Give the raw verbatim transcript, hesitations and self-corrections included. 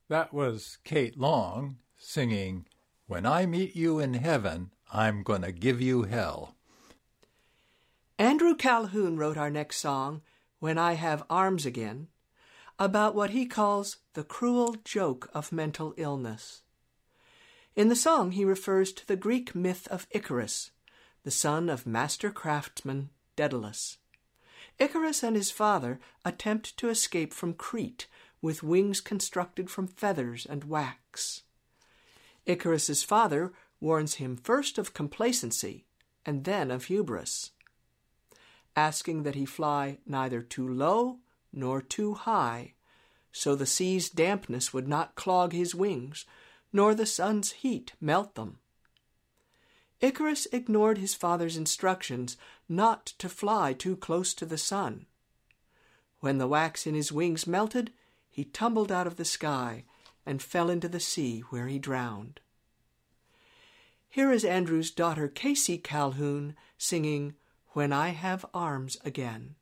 That was Kate Long singing, "When I Meet You in Heaven, I'm Gonna Give You Hell." Andrew Calhoun wrote our next song, "When I Have Arms Again," about what he calls the cruel joke of mental illness. In the song, he refers to the Greek myth of Icarus, the son of master craftsman Daedalus. Icarus and his father attempt to escape from Crete with wings constructed from feathers and wax. Icarus's father warns him first of complacency and then of hubris, asking that he fly neither too low nor too high, so the sea's dampness would not clog his wings, nor the sun's heat melt them. Icarus ignored his father's instructions not to fly too close to the sun. When the wax in his wings melted, he tumbled out of the sky and fell into the sea, where he drowned. Here is Andrew's daughter Casey Calhoun singing "When I Have Arms Again."